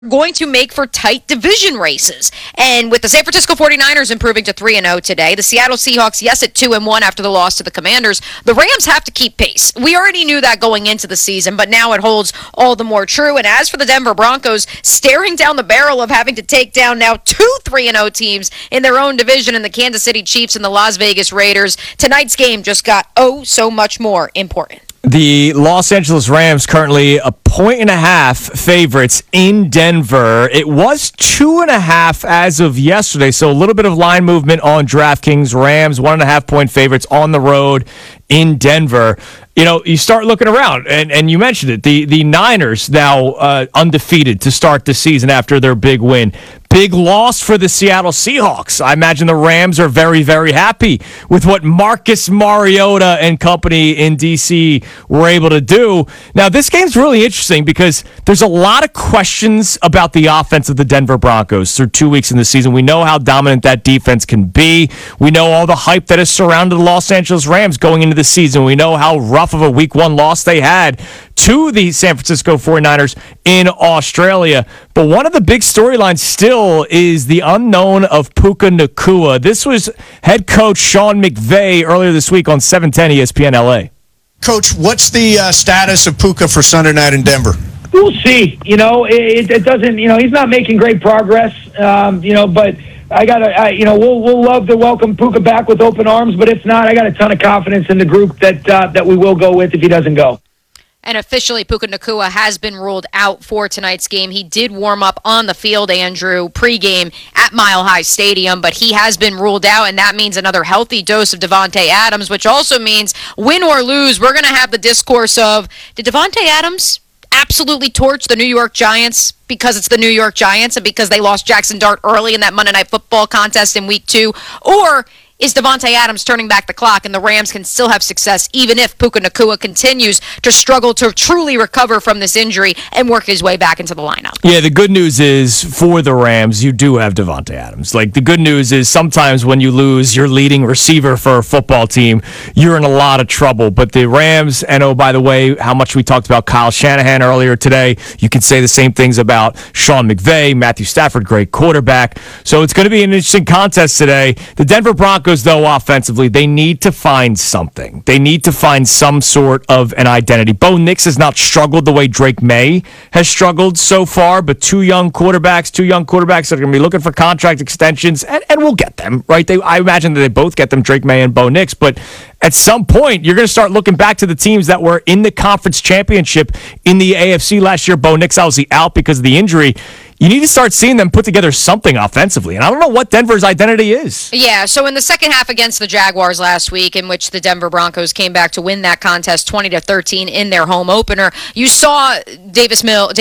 going to make for tight division races. And with the San Francisco 49ers improving to 3-0 today, the Seattle Seahawks, yes, at 2-1 after the loss to the Commanders, the Rams have to keep pace. We already knew that going into the season, but now it holds all the more true. And as for the Denver Broncos, staring down the barrel of having to take down now two 3-0 teams in their own division in the Kansas City Chiefs and the Las Vegas Raiders, tonight's game just got so much more important. The Los Angeles Rams currently 1.5 favorites in Denver. It was 2.5 as of yesterday, so a little bit of line movement on DraftKings. Rams 1.5 point favorites on the road in Denver. You know, you start looking around, and you mentioned it. The Niners now undefeated to start the season after their big win. Big loss for the Seattle Seahawks. I imagine the Rams are very, very happy with what Marcus Mariota and company in D.C. were able to do. Now, this game's really interesting because there's a lot of questions about the offense of the Denver Broncos through 2 weeks in the season. We know how dominant that defense can be. We know all the hype that has surrounded the Los Angeles Rams going into the season. We know how rough of a week one loss they had to the San Francisco 49ers in Australia. But one of the big storylines still is the unknown of Puka Nacua. This was head coach Sean McVay earlier this week on 710 ESPN LA. Coach, what's the status of Puka for Sunday night in Denver? We'll see. You know, it doesn't, you know, he's not making great progress, you know, but we'll love to welcome Puka back with open arms, but if not, I got a ton of confidence in the group that we will go with if he doesn't go. And officially, Puka Nacua has been ruled out for tonight's game. He did warm up on the field, Andrew, pregame at Mile High Stadium, but he has been ruled out, and that means another healthy dose of Davante Adams, which also means, win or lose, we're going to have the discourse of, did Davante Adams absolutely torch the New York Giants because it's the New York Giants and because they lost Jackson Dart early in that Monday Night Football contest in Week 2? Or is Davante Adams turning back the clock and the Rams can still have success even if Puka Nacua continues to struggle to truly recover from this injury and work his way back into the lineup? Yeah, the good news is for the Rams, you do have Davante Adams. Like, the good news is sometimes when you lose your leading receiver for a football team, you're in a lot of trouble. But the Rams, and oh, by the way, how much we talked about Kyle Shanahan earlier today, you can say the same things about Sean McVay, Matthew Stafford, great quarterback. So it's going to be an interesting contest today. The Denver Broncos, though, offensively, they need to find something. They need to find some sort of an identity. Bo Nix has not struggled the way Drake May has struggled so far, but two young quarterbacks that are going to be looking for contract extensions, and we'll get them, right? I imagine that they both get them, Drake May and Bo Nix, but at some point, you're going to start looking back to the teams that were in the conference championship in the AFC last year. Bo Nix obviously out because of the injury. You need to start seeing them put together something offensively. And I don't know what Denver's identity is. Yeah, so in the second half against the Jaguars last week, in which the Denver Broncos came back to win that contest 20-13 in their home opener, you saw Davis Webb,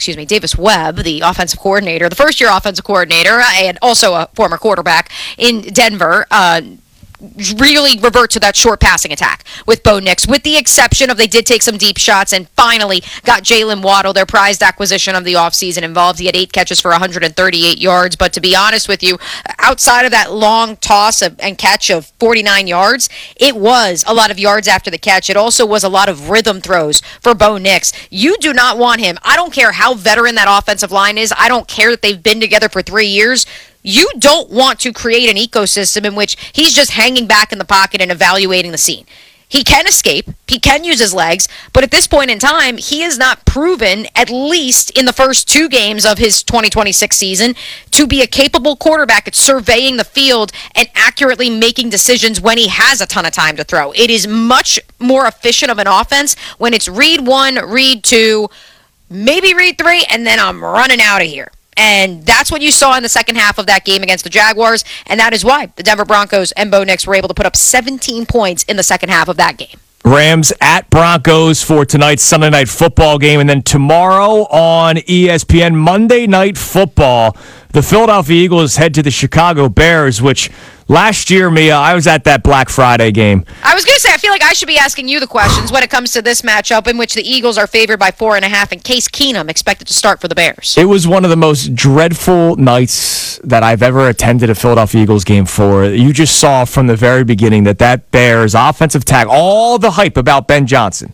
the offensive coordinator, the first-year offensive coordinator, and also a former quarterback in Denver, really revert to that short passing attack with Bo Nix, with the exception of they did take some deep shots and finally got Jalen Waddle, their prized acquisition of the offseason, involved. He had 8 catches for 138 yards, but to be honest with you, outside of that long toss and catch of 49 yards, it was a lot of yards after the catch. It also was a lot of rhythm throws for Bo Nix. You do not want him. I don't care how veteran that offensive line is. I don't care that they've been together for 3 years. You don't want to create an ecosystem in which he's just hanging back in the pocket and evaluating the scene. He can escape, he can use his legs, but at this point in time, he has not proven, at least in the first 2 games of his 2026 season, to be a capable quarterback at surveying the field and accurately making decisions when he has a ton of time to throw. It is much more efficient of an offense when it's read 1, read 2, maybe read 3, and then I'm running out of here. And that's what you saw in the second half of that game against the Jaguars, and that is why the Denver Broncos and Bo Nix were able to put up 17 points in the second half of that game. Rams at Broncos for tonight's Sunday Night Football game, and then tomorrow on ESPN, Monday Night Football, the Philadelphia Eagles head to the Chicago Bears, which last year, Mia, I was at that Black Friday game. I was going to say, I feel like I should be asking you the questions when it comes to this matchup in which the Eagles are favored by 4.5 and Case Keenum expected to start for the Bears. It was one of the most dreadful nights that I've ever attended a Philadelphia Eagles game for. You just saw from the very beginning that Bears offensive tackle, all the hype about Ben Johnson,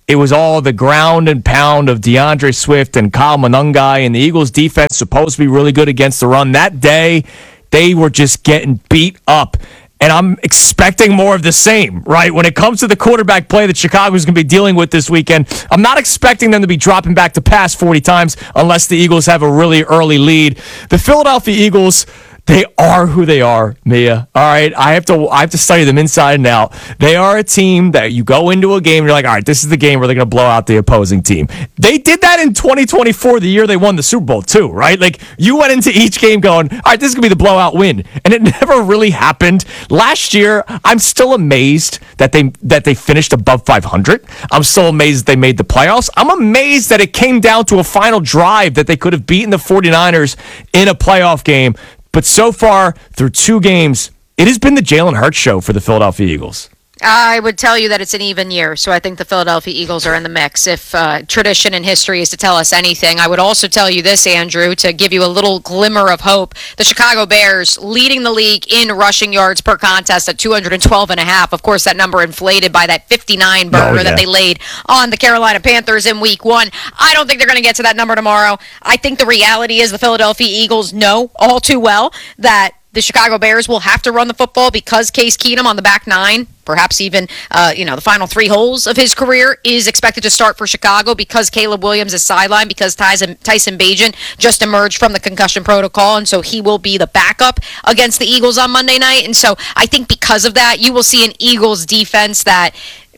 it was all the ground and pound of DeAndre Swift and Kyle Monangai, and the Eagles defense supposed to be really good against the run. That day, they were just getting beat up. And I'm expecting more of the same, right? When it comes to the quarterback play that Chicago's going to be dealing with this weekend, I'm not expecting them to be dropping back to pass 40 times unless the Eagles have a really early lead. The Philadelphia Eagles, they are who they are, Mia. All right, I have to study them inside and out. They are a team that you go into a game and you're like, all right, this is the game where they're going to blow out the opposing team. They did that in 2024, the year they won the Super Bowl too, right? Like, you went into each game going, all right, this is going to be the blowout win, and it never really happened. Last year, I'm still amazed that they finished above 500. I'm still amazed that they made the playoffs. I'm amazed that it came down to a final drive that they could have beaten the 49ers in a playoff game. But so far, through 2 games, it has been the Jalen Hurts show for the Philadelphia Eagles. I would tell you that it's an even year, so I think the Philadelphia Eagles are in the mix. If tradition and history is to tell us anything, I would also tell you this, Andrew, to give you a little glimmer of hope. The Chicago Bears leading the league in rushing yards per contest at 212.5. Of course, that number inflated by that 59 burger that they laid on the Carolina Panthers in Week 1. I don't think they're going to get to that number tomorrow. I think the reality is the Philadelphia Eagles know all too well that the Chicago Bears will have to run the football because Case Keenum on the back 9, perhaps even the final 3 holes of his career, is expected to start for Chicago because Caleb Williams is sidelined, because Tyson Bagent just emerged from the concussion protocol, and so he will be the backup against the Eagles on Monday night. And so I think because of that, you will see an Eagles defense that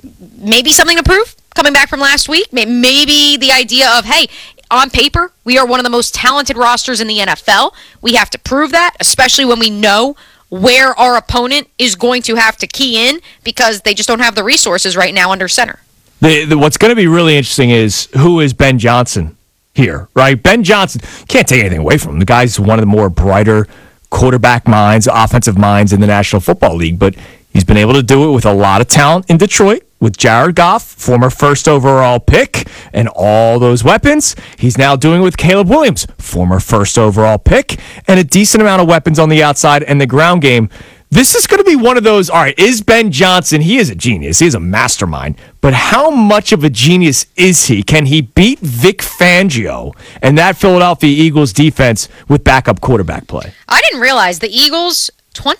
maybe something to prove coming back from last week. Maybe the idea of, hey, on paper, we are one of the most talented rosters in the NFL. We have to prove that, especially when we know where our opponent is going to have to key in because they just don't have the resources right now under center. What's going to be really interesting is who is Ben Johnson here, right? Ben Johnson, can't take anything away from him. The guy's one of the more brighter quarterback minds, offensive minds in the National Football League, but he's been able to do it with a lot of talent in Detroit, with Jared Goff, former first overall pick, and all those weapons. He's now doing it with Caleb Williams, former first overall pick, and a decent amount of weapons on the outside and the ground game. This is going to be one of those, all right, is Ben Johnson, he is a genius, he is a mastermind, but how much of a genius is he? Can he beat Vic Fangio and that Philadelphia Eagles defense with backup quarterback play? I didn't realize the Eagles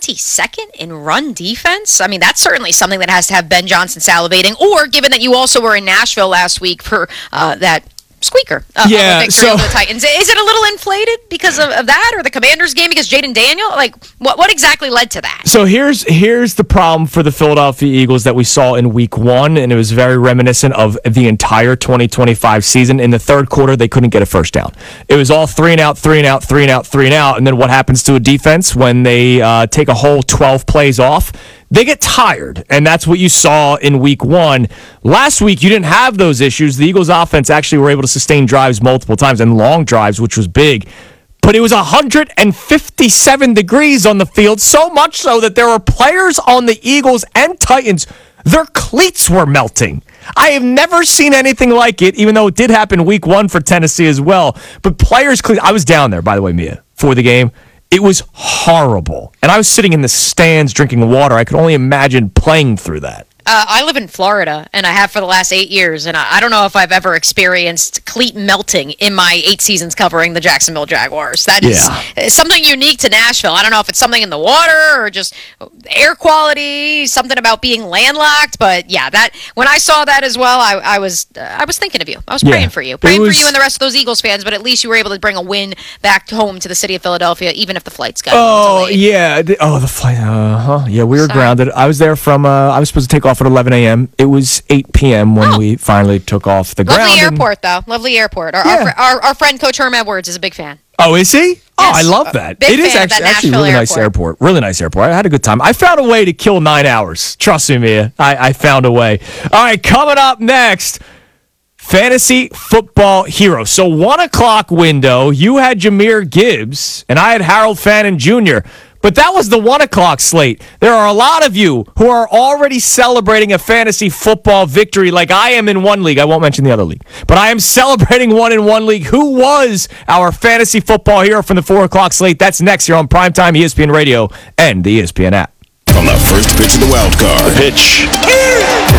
22nd in run defense. I mean, that's certainly something that has to have Ben Johnson salivating, or given that you also were in Nashville last week for that squeaker victory over the Titans. Is it a little inflated because of that, or the Commanders game because Jaden Daniel? Like, what exactly led to that? So here's the problem for the Philadelphia Eagles that we saw in Week 1, and it was very reminiscent of the entire 2025 season. In the third quarter, they couldn't get a first down. It was all 3 and out, 3 and out, 3 and out, 3 and out, and then what happens to a defense when they take a whole 12 plays off? They get tired, and that's what you saw in Week 1. Last week, you didn't have those issues. The Eagles' offense actually were able to sustain drives multiple times, and long drives, which was big. But it was 157 degrees on the field, so much so that there were players on the Eagles and Titans, their cleats were melting. I have never seen anything like it, even though it did happen Week 1 for Tennessee as well. But players' cleats, I was down there, by the way, Mia, for the game. It was horrible. And I was sitting in the stands drinking water. I could only imagine playing through that. I live in Florida, and I have for the last 8 years, and I don't know if I've ever experienced cleat melting in my 8 seasons covering the Jacksonville Jaguars. That is something unique to Nashville. I don't know if it's something in the water or just air quality, something about being landlocked, but yeah, that when I saw that as well, I was thinking of you. I was praying for you. Praying for you and the rest of those Eagles fans, but at least you were able to bring a win back home to the city of Philadelphia, even if the flights got delayed. The flight. Yeah, we were grounded. I was there from, I was supposed to take off at 11 a.m. It was 8 p.m. when we finally took off the ground. Lovely airport, though. Lovely airport. Our friend Coach Herm Edwards is a big fan. Oh, is he? Yes. Oh, I love that. It is actually a really nice airport. Really nice airport. I had a good time. I found a way to kill 9 hours. Trust me, Mia. I found a way. All right, coming up next, Fantasy Football Hero. So 1 o'clock window, you had Jahmyr Gibbs, and I had Harold Fannin Jr., but that was the 1 o'clock slate. There are a lot of you who are already celebrating a fantasy football victory like I am in one league. I won't mention the other league. But I am celebrating one in one league. Who was our fantasy football hero from the 4 o'clock slate? That's next here on Primetime ESPN Radio and the ESPN app. On the first pitch of the wild card. Pitch.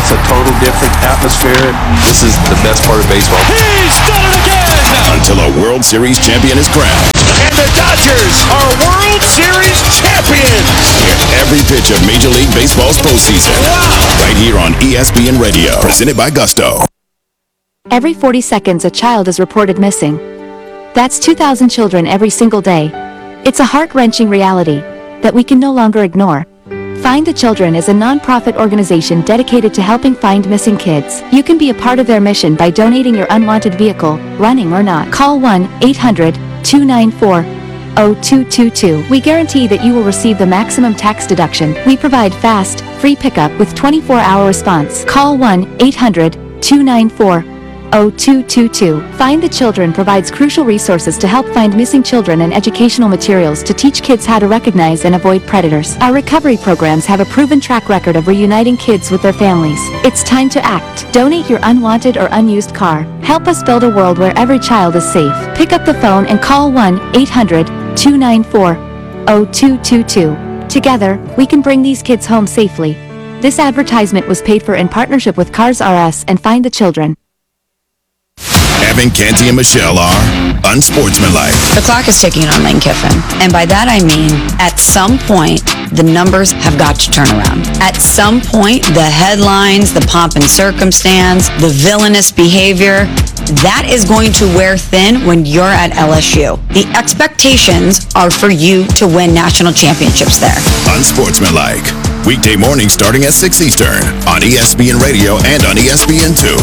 It's a total different atmosphere. This is the best part of baseball. He's done it again! Until a World Series champion is crowned. And the Dodgers are World Series champions! Get every pitch of Major League Baseball's postseason. Wow! Right here on ESPN Radio. Presented by Gusto. Every 40 seconds, a child is reported missing. That's 2,000 children every single day. It's a heart-wrenching reality that we can no longer ignore. Find the Children is a non-profit organization dedicated to helping find missing kids. You can be a part of their mission by donating your unwanted vehicle, running or not. Call 1-800-294-0222. We guarantee that you will receive the maximum tax deduction. We provide fast, free pickup with 24-hour response. Call 1-800-294-0222. Find the Children provides crucial resources to help find missing children and educational materials to teach kids how to recognize and avoid predators. Our recovery programs have a proven track record of reuniting kids with their families. It's time to act. Donate your unwanted or unused car. Help us build a world where every child is safe. Pick up the phone and call 1-800-294-0222. Together, we can bring these kids home safely. This advertisement was paid for in partnership with Cars R Us and Find the Children. Evan, Canty, and Michelle are unsportsmanlike. The clock is ticking on Lane Kiffin. And by that I mean, at some point, the numbers have got to turn around. At some point, the headlines, the pomp and circumstance, the villainous behavior, that is going to wear thin when you're at LSU. The expectations are for you to win national championships there. Unsportsmanlike. Weekday mornings starting at 6 Eastern on ESPN Radio and on ESPN2.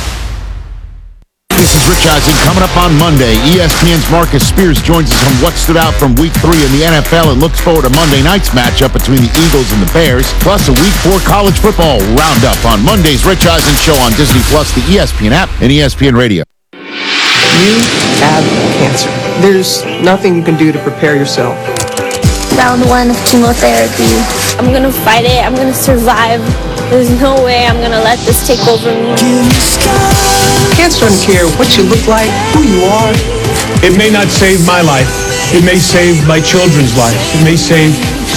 This is Rich Eisen. Coming up on Monday, ESPN's Marcus Spears joins us on what stood out from Week 3 in the NFL and looks forward to Monday night's matchup between the Eagles and the Bears, plus a Week 4 college football roundup on Monday's Rich Eisen Show on Disney+, the ESPN app, and ESPN Radio. You have cancer. There's nothing you can do to prepare yourself. Round 1 of chemotherapy. I'm gonna fight it. I'm gonna survive. There's no way I'm gonna let this take over me. Cancer doesn't care what you look like, who you are. It may not save my life. It may save my children's lives. It may save